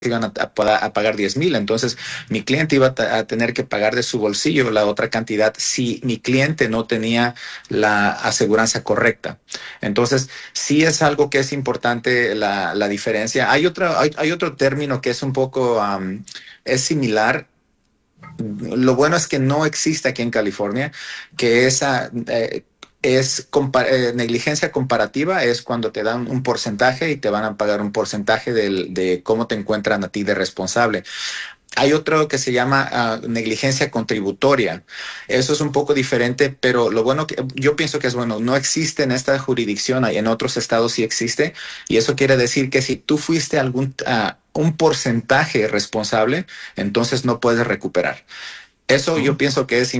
iban a pagar 10,000. Entonces, mi cliente iba a tener que pagar de su bolsillo la otra cantidad si mi cliente no tenía la aseguranza correcta. Entonces, sí es algo que es importante la diferencia. Hay otro término que es un poco, es similar. Lo bueno es que no existe aquí en California, que negligencia comparativa. Es cuando te dan un porcentaje y te van a pagar un porcentaje de cómo te encuentran a ti de responsable. Hay otro que se llama negligencia contributoria. Eso es un poco diferente, pero lo bueno que yo pienso que es bueno, no existe en esta jurisdicción, en otros estados sí existe, y eso quiere decir que si tú fuiste un porcentaje responsable, entonces no puedes recuperar. Eso yo pienso que es